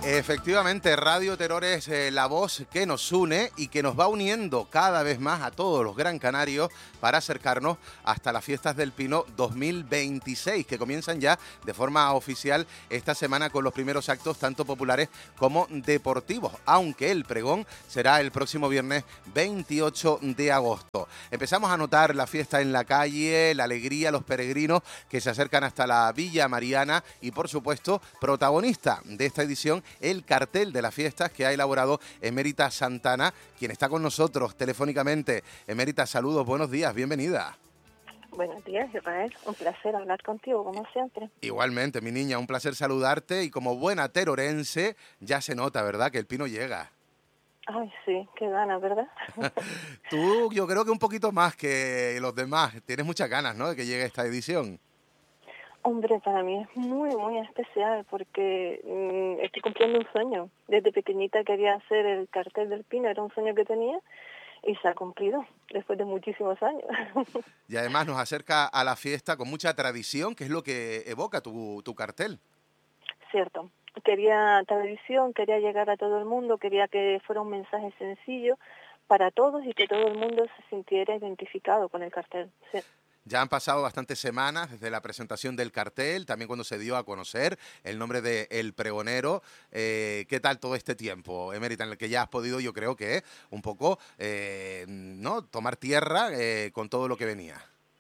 Efectivamente, Radio Terror es la voz que nos une y que nos va uniendo cada vez más a todos los gran canarios para acercarnos hasta las Fiestas del Pino 2026, que comienzan ya de forma oficial esta semana con los primeros actos tanto populares como deportivos, aunque el pregón será el próximo viernes 28 de agosto. Empezamos a notar la fiesta en la calle, la alegría, los peregrinos que se acercan hasta la Villa Mariana y, por supuesto, protagonista de esta edición, el cartel de las fiestas que ha elaborado Emérita Santana, quien está con nosotros telefónicamente. Emérita, saludos, buenos días, bienvenida. Buenos días, Israel. Un placer hablar contigo, como siempre. Igualmente, mi niña, un placer saludarte y como buena terorense ya se nota, ¿verdad?, que el Pino llega. Ay, sí, qué ganas, ¿verdad? Tú, yo creo que un poquito más que los demás. Tienes muchas ganas, ¿no?, de que llegue esta edición. Hombre, para mí es muy, muy especial porque estoy cumpliendo un sueño. Desde pequeñita quería hacer el cartel del Pino, era un sueño que tenía y se ha cumplido después de muchísimos años. Y además nos acerca a la fiesta con mucha tradición, que es lo que evoca tu cartel. Cierto. Quería televisión, quería llegar a todo el mundo, quería que fuera un mensaje sencillo para todos y que todo el mundo se sintiera identificado con el cartel. Sí. Ya han pasado bastantes semanas desde la presentación del cartel, también cuando se dio a conocer el nombre de El Pregonero. ¿Qué tal todo este tiempo, Emérita, en el que ya has podido, yo creo que un poco, ¿no?, tomar tierra con todo lo que venía?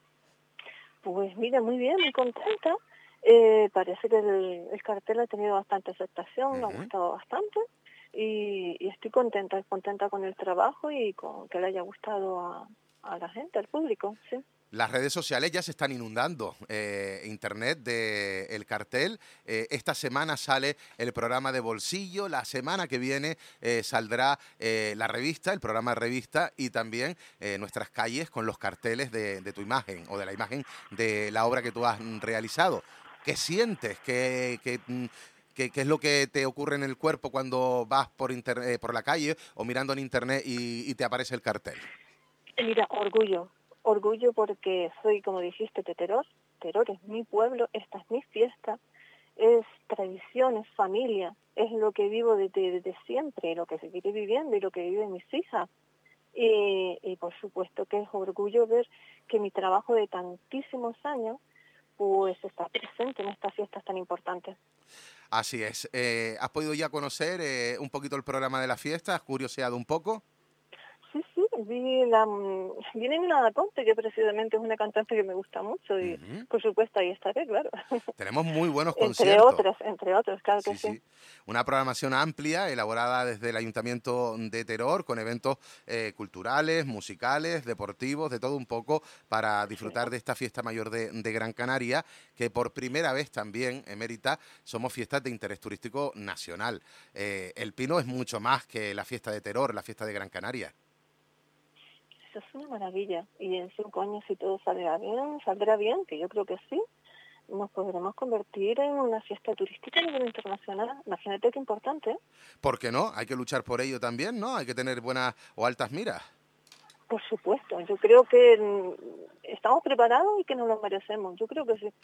Pues mira, muy bien, muy contenta. Parece que el cartel ha tenido bastante aceptación, me ha gustado bastante y estoy contenta con el trabajo y con que le haya gustado a la gente, al público, sí. Las redes sociales ya se están inundando, internet del cartel. Esta semana sale el programa de bolsillo, la semana que viene saldrá la revista, el programa de revista y también nuestras calles con los carteles de tu imagen o de la imagen de la obra que tú has realizado. ¿Qué sientes? ¿Qué es lo que te ocurre en el cuerpo cuando vas por la calle o mirando en internet y te aparece el cartel? Mira, orgullo porque soy, como dijiste, de Teror. Teror es mi pueblo, esta es mi fiesta, es tradición, es familia, es lo que vivo desde siempre, lo que seguiré viviendo y lo que viven mis hijas. Y por supuesto que es orgullo ver que mi trabajo de tantísimos años pues está presente en estas fiestas tan importantes. Así es. ¿Has podido ya conocer un poquito el programa de la fiesta? ¿Has curioseado un poco? Sí, viene Nina Ponte, que precisamente es una cantante que me gusta mucho y por supuesto ahí estaré, claro. Tenemos muy buenos entre conciertos. otros, claro que Sí, sí. sí. Una programación amplia, elaborada desde el Ayuntamiento de Teror, con eventos culturales, musicales, deportivos, de todo un poco, para disfrutar de esta fiesta mayor de Gran Canaria, que por primera vez también, Emérita, somos fiestas de interés turístico nacional. El Pino es mucho más que la fiesta de Teror, la fiesta de Gran Canaria. Eso es una maravilla y en 5 años, si todo saldrá bien, que yo creo que sí, nos podremos convertir en una fiesta turística a nivel internacional. Imagínate qué importante, ¿eh? ¿Por qué no? Hay que luchar por ello también, ¿no? Hay que tener buenas o altas miras. Por supuesto, yo creo que estamos preparados y que nos lo merecemos, yo creo que sí.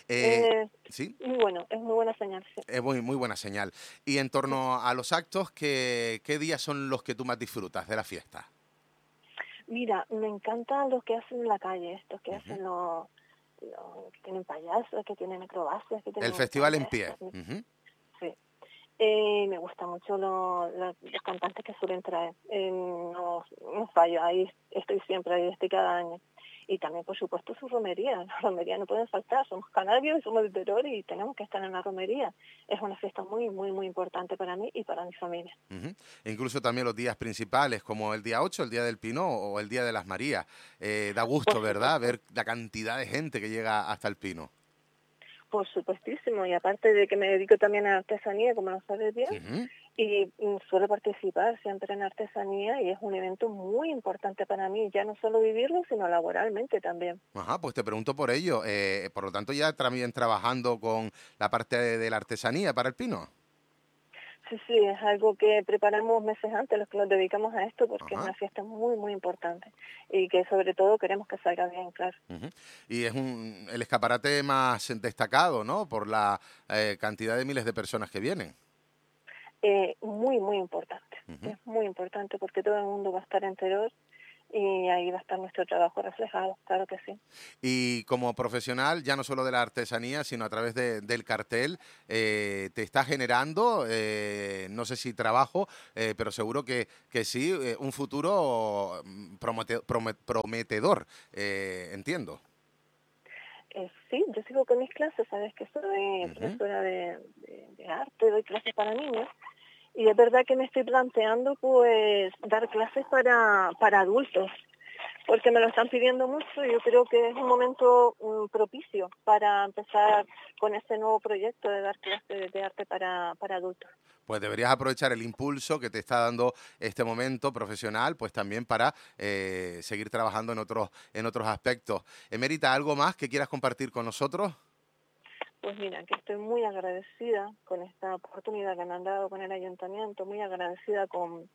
Sí, Muy bueno, es muy buena señal, sí. es muy buena señal. Y en torno a los actos, ¿qué días son los que tú más disfrutas de la fiesta? Mira, me encantan los que hacen en la calle, estos que hacen los que tienen payasos, que tienen acrobacias, que El tienen... festival en pie. Sí. Me gustan mucho los cantantes que suelen traer. No fallo, ahí estoy siempre, ahí estoy cada año. Y también, por supuesto, su romería. Las romerías no pueden faltar. Somos canarios, somos de Teror y tenemos que estar en la romería. Es una fiesta muy, muy, muy importante para mí y para mi familia. E incluso también los días principales, como el día 8, el día del Pino o el día de las Marías. Da gusto, Por ¿verdad?, supuesto. ver la cantidad de gente que llega hasta el Pino. Por supuestísimo, y aparte de que me dedico también a la artesanía, como lo sabes bien, y suelo participar siempre en artesanía y es un evento muy importante para mí, ya no solo vivirlo, sino laboralmente también. Ajá, pues te pregunto por ello. Por lo tanto, ya también trabajando con la parte de la artesanía para el Pino. Sí, es algo que preparamos meses antes los que nos dedicamos a esto porque es Ajá. una fiesta muy, muy importante y que sobre todo queremos que salga bien, claro. Y es el escaparate más destacado, ¿no?, por la cantidad de miles de personas que vienen. muy, muy importante. Es muy importante porque todo el mundo va a estar en Teror y ahí va a estar nuestro trabajo reflejado, claro que sí. Y como profesional, ya no solo de la artesanía, sino a través del cartel, te está generando, no sé si trabajo, pero seguro que sí, un futuro prometedor, entiendo. Sí, yo sigo con mis clases, sabes que soy profesora de arte, doy clases para niños. Y es verdad que me estoy planteando pues dar clases para adultos, porque me lo están pidiendo mucho y yo creo que es un momento propicio para empezar con este nuevo proyecto de dar clases de arte para adultos. Pues deberías aprovechar el impulso que te está dando este momento profesional, pues también para seguir trabajando en otros aspectos. Emérita, ¿algo más que quieras compartir con nosotros? Pues mira, que estoy muy agradecida con esta oportunidad que me han dado con el ayuntamiento, muy agradecida con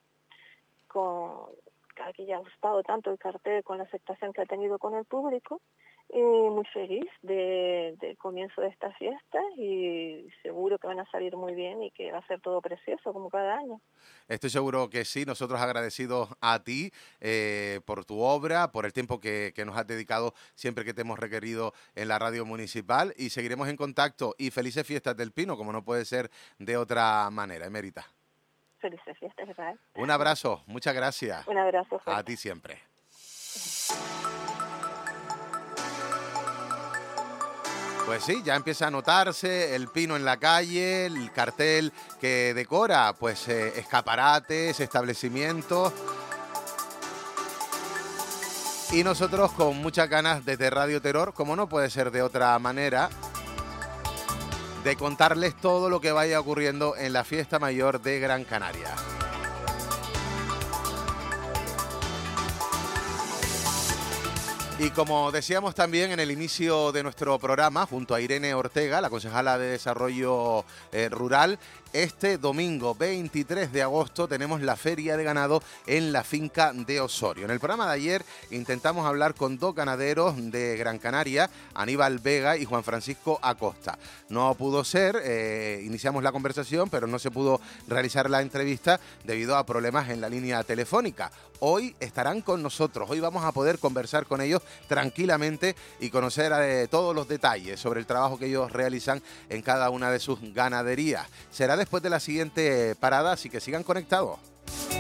que haya gustado tanto el cartel, con la aceptación que ha tenido con el público, y muy feliz del comienzo de esta fiesta y seguro que van a salir muy bien y que va a ser todo precioso como cada año. Estoy seguro que sí, nosotros agradecidos a ti por tu obra, por el tiempo que nos has dedicado siempre que te hemos requerido en la radio municipal y seguiremos en contacto y felices fiestas del Pino, como no puede ser de otra manera, Emérita. Felices fiestas, Israel. Un abrazo, muchas gracias. Un abrazo fuerte. A ti siempre. Pues sí, ya empieza a notarse el pino en la calle, el cartel que decora pues escaparates, establecimientos. Y nosotros con muchas ganas desde Radio Terror, como no puede ser de otra manera, de contarles todo lo que vaya ocurriendo en la fiesta mayor de Gran Canaria. Y como decíamos también en el inicio de nuestro programa, junto a Irene Ortega, la concejala de Desarrollo Rural, este domingo 23 de agosto tenemos la Feria de Ganado en la finca de Osorio. En el programa de ayer intentamos hablar con dos ganaderos de Gran Canaria, Aníbal Vega y Juan Francisco Acosta. No pudo ser, iniciamos la conversación, pero no se pudo realizar la entrevista debido a problemas en la línea telefónica. Hoy estarán con nosotros, hoy vamos a poder conversar con ellos tranquilamente y conocer todos los detalles sobre el trabajo que ellos realizan en cada una de sus ganaderías. Será después de la siguiente parada, así que sigan conectados.